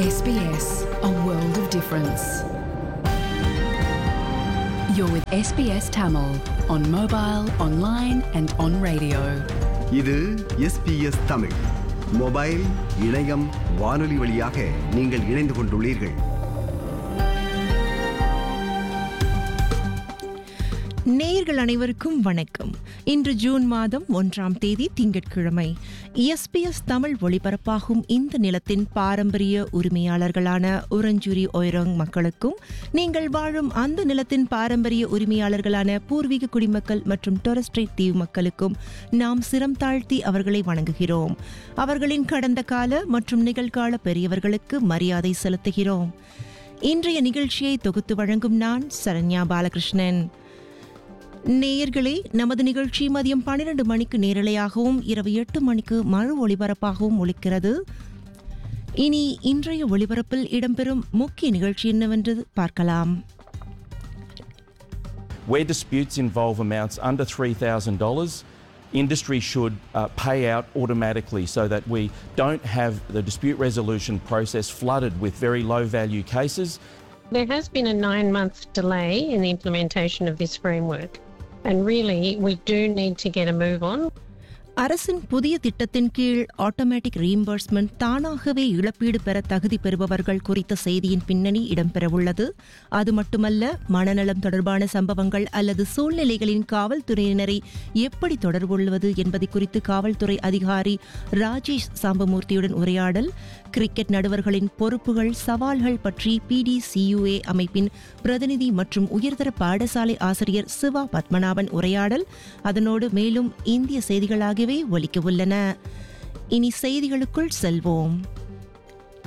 SBS, a world of difference. You're with SBS Tamil on mobile, online and on radio. இது SBS Tamil mobile, இணையம், வானொலி வழியாக நீங்கள் இணைந்து கொண்டுள்ளீர்கள். நேயர்கள் அனைவருக்கும் வணக்கம். இன்று ஜூன் மாதம் 1ஆம் தேதி திங்கட்கிழமை. SBS தமிழ் ஒளிபரப்பாகும் இந்த நிலத்தின் பாரம்பரிய உரிமையாளர்களான உரஞ்சுரி ஒய்ரோங் மக்களுக்கும், நீங்கள் வாழும் அந்த நிலத்தின் பாரம்பரிய உரிமையாளர்களான பூர்வீக குடிமக்கள் மற்றும் டோரஸ் ஸ்ட்ரெய்ட் தீவு மக்களுக்கும் நாம் சிரம் தாழ்த்தி அவர்களை வணங்குகிறோம். அவர்களின் கடந்த கால மற்றும் நிகழ்கால பெரியவர்களுக்கு மரியாதை செலுத்துகிறோம். இன்றைய நிகழ்ச்சியை தொகுத்து வழங்கும் நான் சரண்யா பாலகிருஷ்ணன். நேயர்களே, நமது நிகழ்ச்சி மதியம் 12 மணிக்கு நேரலையாகவும் இரவு 8 மணிக்கு மறு ஒளிபரப்பாகவும் ஒலிக்கிறது. இனி இன்றைய ஒளிபரப்பில் இடம்பெறும் முக்கிய நிகழ்ச்சி என்னவென்று பார்க்கலாம். Where disputes involve amounts under $3,000, industry should pay out automatically so that we don't have the dispute resolution process flooded with very low value cases. There has been a 9-month delay in the implementation of this framework, and really we do need to get a move on. அரசின் புதிய திட்டத்தின் கீழ் automatic reimbursement தானாகவே இழப்பீடு பெற தகுதி பெறுபவர்கள் குறித்த செய்தியின் பின்னணி இடம்பெறவுள்ளது. அது மட்டுமல்ல, மனநலம் தொடர்பான சம்பவங்கள் அல்லது சூழ்நிலைகளின் காவல்துறையினரை எப்படி தொடர்புள்ளது என்பதை குறித்து காவல்துறை அதிகாரி ராஜேஷ் சாம்பமூர்த்தியுடன் உரையாடல், கிரிக்கெட் நடுவர்களின் பொறுப்புகள், சவால்கள் பற்றி PDCUA அமைப்பின் பிரதிநிதி மற்றும் உயர்தர பாடசாலை ஆசிரியர் சிவா பத்மநாபன் உரையாடல், அதனோடு மேலும் இந்திய செய்திகளாகவே ஒலிக்க உள்ளன. இனி செய்திகளுக்குள் செல்வோம்.